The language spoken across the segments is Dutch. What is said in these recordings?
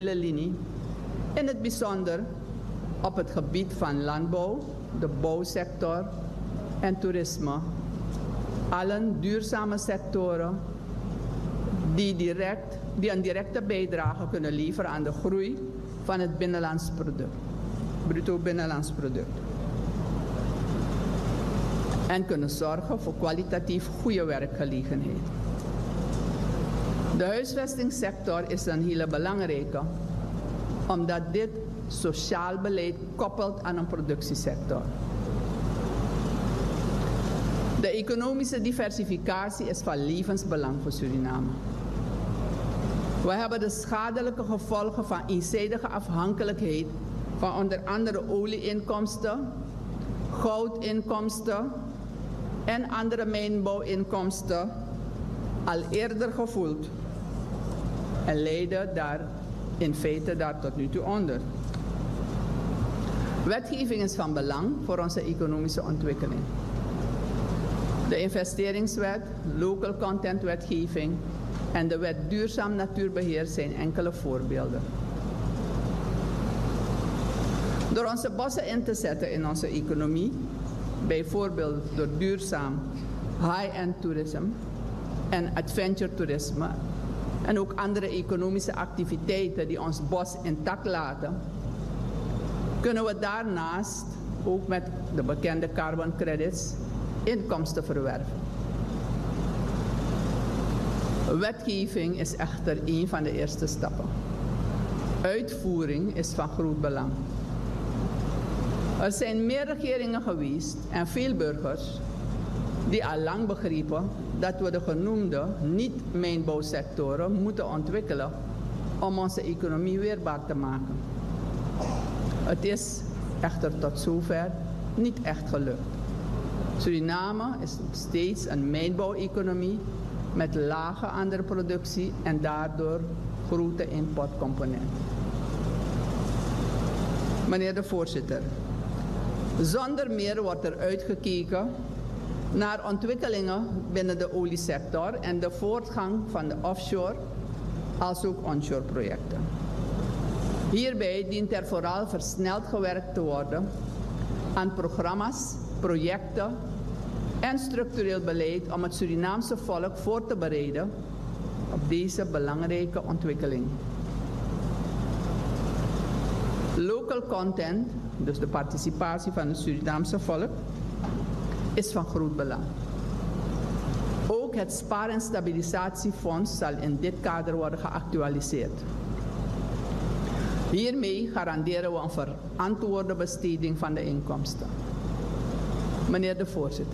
linie, in het bijzonder op het gebied van landbouw, de bouwsector en toerisme. Allen duurzame sectoren die een directe bijdrage kunnen leveren aan de groei van het binnenlands product, bruto binnenlands product. En kunnen zorgen voor kwalitatief goede werkgelegenheid. De huisvestingssector is een hele belangrijke, omdat dit sociaal beleid koppelt aan een productiesector. De economische diversificatie is van levensbelang voor Suriname. We hebben de schadelijke gevolgen van eenzijdige afhankelijkheid van onder andere olieinkomsten, goudinkomsten en andere mijnbouwinkomsten al eerder gevoeld en leiden daar in feite daar tot nu toe onder. Wetgeving is van belang voor onze economische ontwikkeling. De investeringswet, local content wetgeving en de wet duurzaam natuurbeheer zijn enkele voorbeelden. Door onze bossen in te zetten in onze economie, bijvoorbeeld door duurzaam high-end toerisme en adventure toerisme en ook andere economische activiteiten die ons bos intact laten, kunnen we daarnaast ook met de bekende carbon credits inkomsten verwerven. Wetgeving is echter een van de eerste stappen. Uitvoering is van groot belang. Er zijn meer regeringen geweest en veel burgers die al lang begrepen dat we de genoemde niet-mijnbouwsectoren moeten ontwikkelen om onze economie weerbaar te maken. Het is echter tot zover niet echt gelukt. Suriname is nog steeds een mijnbouweconomie met lage andere productie en daardoor grote importcomponenten. Meneer de voorzitter, zonder meer wordt er uitgekeken naar ontwikkelingen binnen de oliesector en de voortgang van de offshore als ook onshore projecten. Hierbij dient er vooral versneld gewerkt te worden aan programma's, projecten en structureel beleid om het Surinaamse volk voor te bereiden op deze belangrijke ontwikkeling. Local content, dus de participatie van het Surinaamse volk, is van groot belang. Ook het Spaar- en Stabilisatiefonds zal in dit kader worden geactualiseerd. Hiermee garanderen we een verantwoorde besteding van de inkomsten. Meneer de voorzitter.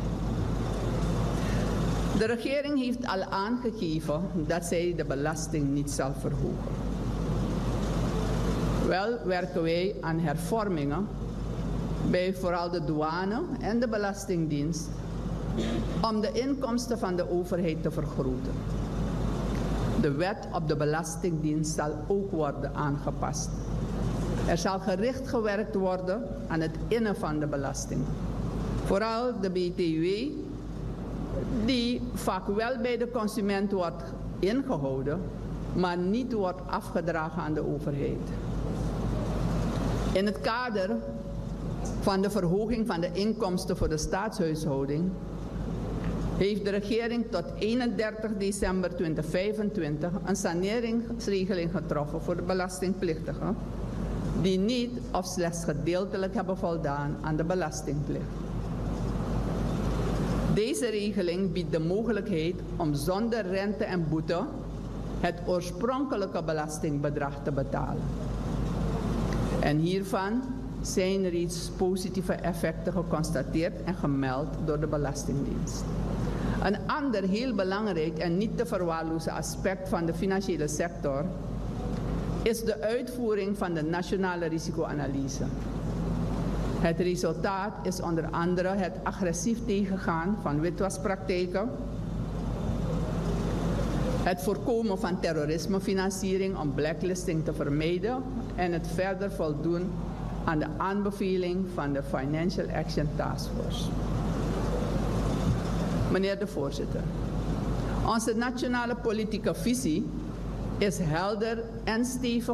De regering heeft al aangegeven dat zij de belasting niet zal verhogen. Wel werken wij aan hervormingen bij vooral de douane en de Belastingdienst om de inkomsten van de overheid te vergroten. De wet op de Belastingdienst zal ook worden aangepast. Er zal gericht gewerkt worden aan het innen van de belasting. Vooral de BTW, die vaak wel bij de consument wordt ingehouden, maar niet wordt afgedragen aan de overheid. In het kader van de verhoging van de inkomsten voor de staatshuishouding heeft de regering tot 31 december 2025 een saneringsregeling getroffen voor de belastingplichtigen die niet of slechts gedeeltelijk hebben voldaan aan de belastingplicht. Deze regeling biedt de mogelijkheid om zonder rente en boete het oorspronkelijke belastingbedrag te betalen. En hiervan zijn reeds positieve effecten geconstateerd en gemeld door de Belastingdienst. Een ander heel belangrijk en niet te verwaarlozen aspect van de financiële sector is de uitvoering van de nationale risicoanalyse. Het resultaat is onder andere het agressief tegengaan van witwaspraktijken, het voorkomen van terrorismefinanciering om blacklisting te vermijden en het verder voldoen aan de aanbeveling van de Financial Action Task Force. Meneer de voorzitter, onze nationale politieke visie is helder en stevig